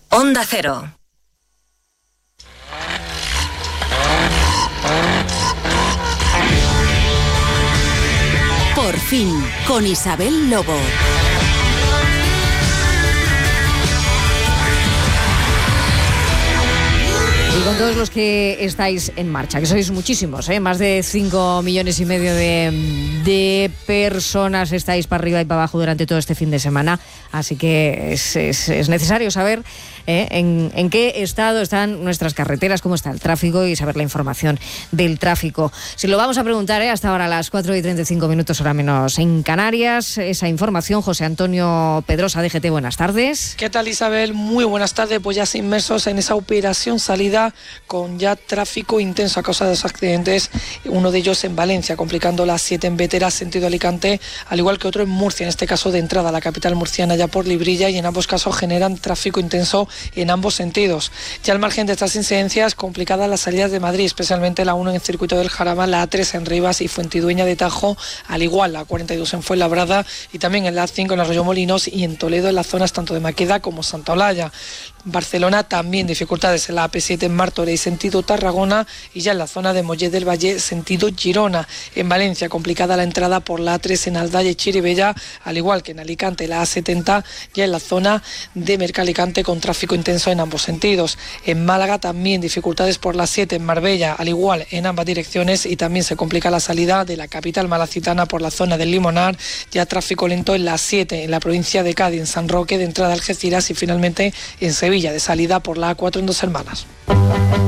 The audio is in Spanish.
Onda Cero. Por fin, con Isabel Lobo. Y con todos los que estáis en marcha, que sois muchísimos, más de 5,5 millones de personas estáis para arriba y para abajo durante todo este fin de semana. Así que es necesario saber en qué estado están nuestras carreteras, cómo está el tráfico y saber la información del tráfico. Si lo vamos a preguntar hasta ahora a las 4:35, hora menos en Canarias. Esa información, José Antonio Pedrosa, DGT, buenas tardes. ¿Qué tal, Isabel? Muy buenas tardes. Pues ya inmersos en esa operación salida con ya tráfico intenso a causa de los accidentes, uno de ellos en Valencia, complicando la 7 en Bétera, sentido Alicante, al igual que otro en Murcia, en este caso de entrada a la capital murciana ya por Librilla, y en ambos casos generan tráfico intenso en ambos sentidos. Ya al margen de estas incidencias, complicadas las salidas de Madrid, especialmente la 1 en el circuito del Jarama, la A3 en Rivas y Fuentidueña de Tajo, al igual la 42 en Fuenlabrada y también en la A5 en Arroyomolinos y en Toledo, en las zonas tanto de Maqueda como Santa Olalla. Barcelona también dificultades en la AP7 en Martorell sentido Tarragona y ya en la zona de Mollet del Valle sentido Girona. En Valencia complicada la entrada por la A3 en Aldaya y Chirivella, al igual que en Alicante la A70 ya en la zona de Mercalicante con tráfico intenso en ambos sentidos. En Málaga también dificultades por la 7 en Marbella, al igual en ambas direcciones, y también se complica la salida de la capital malacitana por la zona del Limonar, ya tráfico lento en la 7 en la provincia de Cádiz, en San Roque, de entrada a Algeciras y finalmente en Sevilla, de salida por la A4 en Dos Hermanas.